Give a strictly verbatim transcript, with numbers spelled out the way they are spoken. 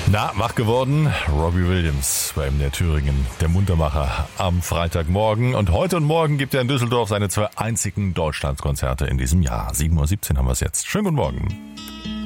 Na, wach geworden? Robbie Williams bei M D R Thüringen, der Muntermacher am Freitagmorgen. Und heute und morgen gibt er in Düsseldorf seine zwei einzigen Deutschlandskonzerte in diesem Jahr. sieben Uhr siebzehn haben wir es jetzt. Schönen guten Morgen.